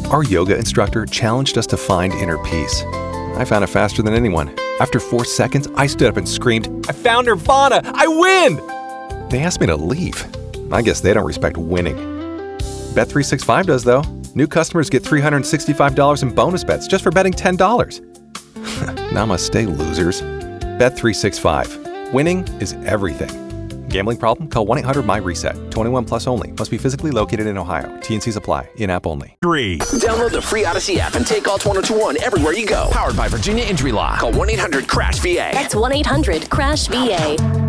Our yoga instructor challenged us to find inner peace. I found it faster than anyone. After 4 seconds, I stood up and screamed, "I found Nirvana! I win!" They asked me to leave. I guess they don't respect winning. Bet365 does, though. New customers get $365 in bonus bets just for betting $10. Namaste, losers. Bet365. Winning is everything. Gambling problem? Call 1-800-MY-RESET. 21 plus only. Must be physically located in Ohio. T&Cs apply. In-app only. 3. Download the free Odyssey app and take Alt 1021 everywhere you go. Powered by Virginia Injury Law. Call 1-800-CRASH-VA. That's 1-800-CRASH-VA.